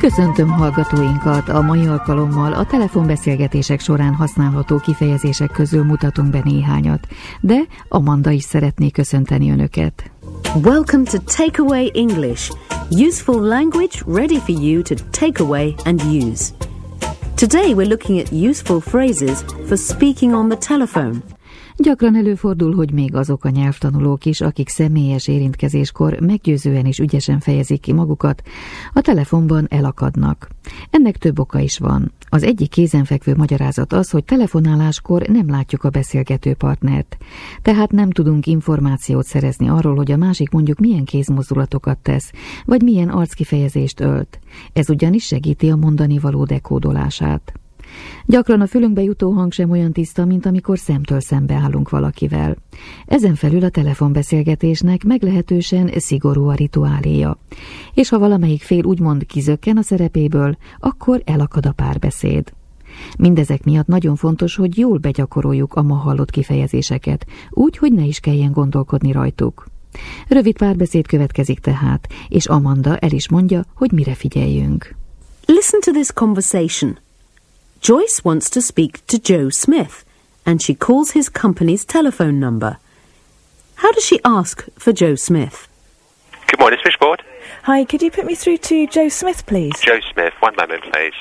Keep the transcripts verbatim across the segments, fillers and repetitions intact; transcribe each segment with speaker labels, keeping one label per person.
Speaker 1: Köszöntöm hallgatóinkat! A mai alkalommal a telefonbeszélgetések során használható kifejezések közül mutatunk be néhányat, de Amanda is szeretné köszönteni önöket.
Speaker 2: Welcome to Takeaway English, useful language ready for you to take away and use. Today we're looking at useful phrases for speaking on the telephone.
Speaker 1: Gyakran előfordul, hogy még azok a nyelvtanulók is, akik személyes érintkezéskor meggyőzően és ügyesen fejezik ki magukat, a telefonban elakadnak. Ennek több oka is van. Az egyik kézenfekvő magyarázat az, hogy telefonáláskor nem látjuk a beszélgető partnert. Tehát nem tudunk információt szerezni arról, hogy a másik mondjuk milyen kézmozdulatokat tesz, vagy milyen arckifejezést ölt. Ez ugyanis segíti a mondani való dekódolását. Gyakran a fülünkbe jutó hang sem olyan tiszta, mint amikor szemtől szembe állunk valakivel. Ezen felül a telefonbeszélgetésnek meglehetősen szigorú a rituáléja. És ha valamelyik fél úgymond kizökken a szerepéből, akkor elakad a párbeszéd. Mindezek miatt nagyon fontos, hogy jól begyakoroljuk a ma hallott kifejezéseket, úgy, hogy ne is kelljen gondolkodni rajtuk. Rövid párbeszéd következik tehát, és Amanda el is mondja, hogy mire figyeljünk.
Speaker 2: Listen to this conversation. Joyce wants to speak to Joe Smith, and she calls his company's telephone number. How does she ask for Joe Smith?
Speaker 3: Good morning, switchboard.
Speaker 4: Hi, could you put me through to Joe Smith, please?
Speaker 3: Joe Smith, one moment, please.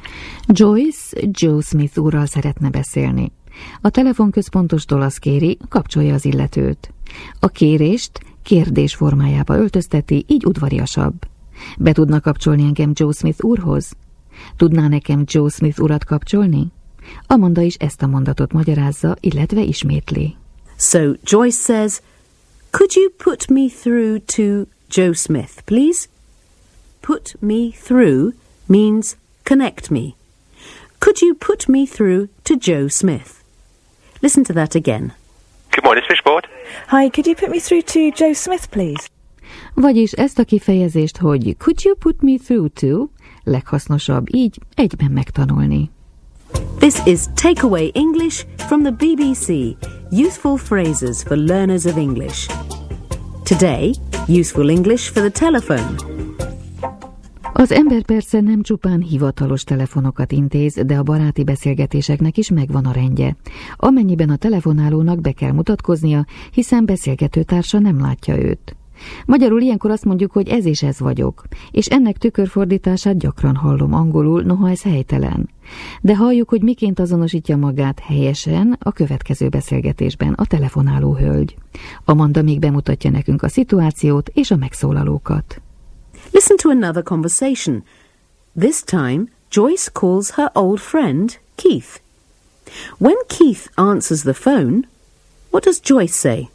Speaker 1: Joyce Joe Smith úrral szeretne beszélni. A telefonközpontostól azt kéri, kapcsolja az illetőt. A kérést kérdés formájába öltözteti, így udvariasabb. Be tudna kapcsolni engem Joe Smith úrhoz? Tudná nekem Joe Smith urat kapcsolni? Amanda is ezt a mondatot magyarázza, illetve ismétli.
Speaker 2: So Joyce says, could you put me through to Joe Smith, please? Put me through means connect me. Could you put me through to Joe Smith? Listen to that again.
Speaker 3: Good morning, switchboard.
Speaker 4: Hi, could you put me through to Joe Smith, please?
Speaker 1: Vagyis ezt a kifejezést, hogy could you put me through to, leghasznosabb így egyben megtanulni.
Speaker 2: This is Takeaway English from the B B C, useful phrases for learners of English. Today, useful English for the telephone.
Speaker 1: Az ember persze nem csupán hivatalos telefonokat intéz, de a baráti beszélgetéseknek is megvan a rendje, amennyiben a telefonálónak be kell mutatkoznia, hiszen beszélgetőtársa nem látja őt. Magyarul ilyenkor azt mondjuk, hogy ez és ez vagyok, és ennek tükörfordítását gyakran hallom angolul, noha ez helytelen. De halljuk, hogy miként azonosítja magát helyesen a következő beszélgetésben a telefonáló hölgy. Amanda még bemutatja nekünk a szituációt és a megszólalókat.
Speaker 2: Listen to another conversation. This time, Joyce calls her old friend, Keith. When Keith answers the phone, what does Joyce say?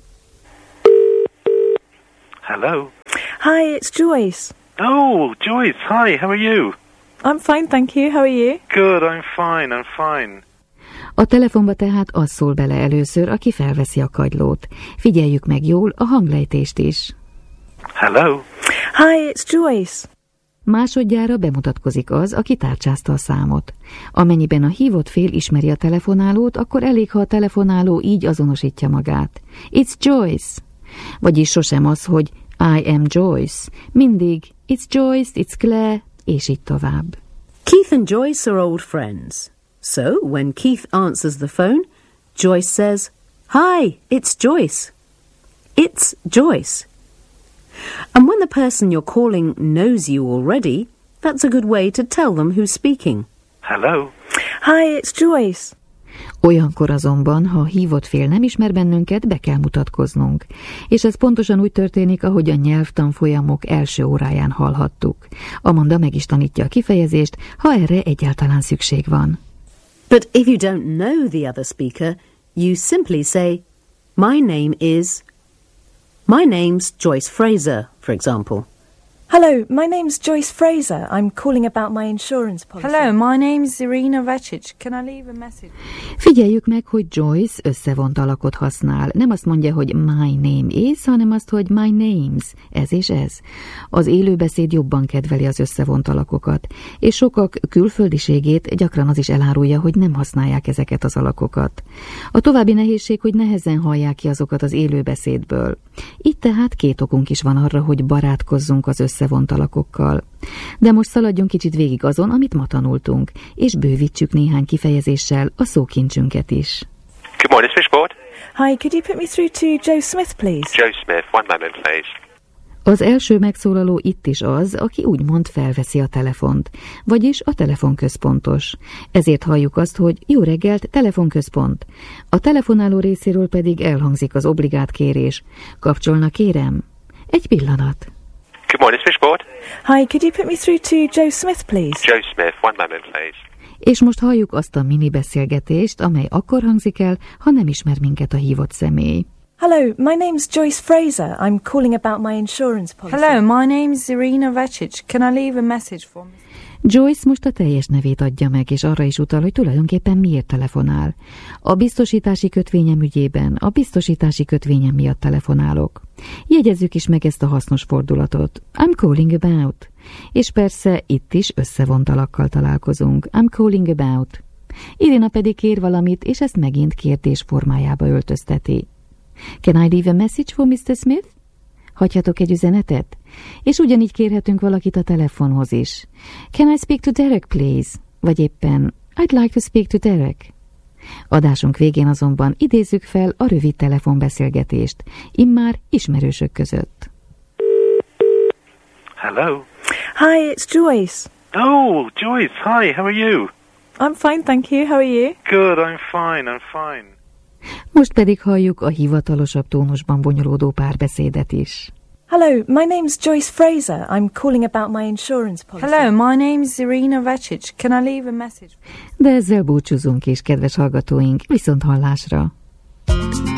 Speaker 3: Hello.
Speaker 4: Hi, it's Joyce.
Speaker 3: Oh, Joyce, hi, how are you?
Speaker 4: I'm fine, thank you. How are you?
Speaker 3: Good, I'm fine, I'm fine.
Speaker 1: A telefonba tehát az szól bele először, aki felveszi a kagylót. Figyeljük meg jól a hanglejtést is.
Speaker 3: Hello.
Speaker 4: Hi, it's Joyce.
Speaker 1: Másodjára bemutatkozik az, aki tárcsázta a számot. Amennyiben a hívott fél ismeri a telefonálót, akkor elég, ha a telefonáló így azonosítja magát. It's Joyce. Vagyis sosem az, hogy I am Joyce. Mindig it's Joyce, it's Claire, és így tovább.
Speaker 2: Keith and Joyce are old friends. So, when Keith answers the phone, Joyce says, Hi, it's Joyce. It's Joyce. And when the person you're calling knows you already, that's a good way to tell them who's speaking.
Speaker 3: Hello.
Speaker 4: Hi, it's Joyce.
Speaker 1: Olyankor azonban, ha a hívott fél nem ismer bennünket, be kell mutatkoznunk. És ez pontosan úgy történik, ahogy a nyelvtanfolyamok első óráján hallhattuk. Amanda meg is tanítja a kifejezést, ha erre egyáltalán szükség van.
Speaker 2: But if you don't know the other speaker, you simply say, My name is... My name's Joyce Fraser, for example.
Speaker 4: Hello, my name's Joyce Fraser. I'm calling about my insurance policy.
Speaker 5: Hello, my name's Irina Vechic. Can I leave a message?
Speaker 1: Figyeljük meg, hogy Joyce összevont alakot használ. Nem azt mondja, hogy my name is, hanem azt, hogy my name's, ez és ez. Az élőbeszéd jobban kedveli az összevont alakokat, és sokak külföldiségét gyakran az is elárulja, hogy nem használják ezeket az alakokat. A további nehézség, hogy nehezen hallják ki azokat az élőbeszédből. Itt tehát két okunk is van arra, hogy barátkozzunk az összevont alakokkal. De most szaladjunk kicsit végig azon, amit ma tanultunk, és bővítsük néhány kifejezéssel a szókincsünket is.
Speaker 6: Good morning, Switchboard.
Speaker 4: Hi, could you put me through to Joe Smith, please?
Speaker 6: Joe Smith, one moment, please.
Speaker 1: Az első megszólaló itt is az, aki úgymond felveszi a telefont, vagyis a telefonközpontos. Ezért halljuk azt, hogy jó reggelt, telefonközpont. A telefonáló részéről pedig elhangzik az obligát kérés. Kapcsolna, kérem? Egy pillanat.
Speaker 6: Good morning, Switchboard.
Speaker 4: Hi, could you put me through to Joe Smith, please?
Speaker 6: Joe Smith, one moment, please.
Speaker 1: És most halljuk azt a mini beszélgetést, amely akkor hangzik el, ha nem ismer minket a hívott személy.
Speaker 4: Hello, my name's Joyce Fraser. I'm calling about my insurance policy.
Speaker 5: Hello, my name's Irina Vechic. Can I leave a message for me?
Speaker 1: Joyce most a teljes nevét adja meg, és arra is utal, hogy tulajdonképpen miért telefonál. A biztosítási kötvényem ügyében, a biztosítási kötvényem miatt telefonálok. Jegyezzük is meg ezt a hasznos fordulatot. I'm calling about. És persze itt is összevonta találkozunk. I'm calling about. Irina pedig kér valamit, és ezt megint kérdés formájába öltözteti. Can I leave a message for mister Smith? Hagyhatok egy üzenetet? És ugyanígy kérhetünk valakit a telefonhoz is. Can I speak to Derek, please? Vagy éppen I'd like to speak to Derek. Adásunk végén azonban idézzük fel a rövid telefonbeszélgetést, immár ismerősök között.
Speaker 3: Hello.
Speaker 4: Hi, it's Joyce.
Speaker 3: Oh, Joyce, hi, how are you?
Speaker 4: I'm fine, thank you. How are you?
Speaker 3: Good, I'm fine, I'm fine.
Speaker 1: Most pedig halljuk a hivatalosabb tónusban bonyolódó párbeszédet is.
Speaker 4: Hello, my name's Joyce Fraser. I'm calling about my insurance policy.
Speaker 5: Hello, my name's Irina Vechic. Can I leave a message?
Speaker 1: De ezzel búcsúzunk is, kedves hallgatóink, viszont hallásra!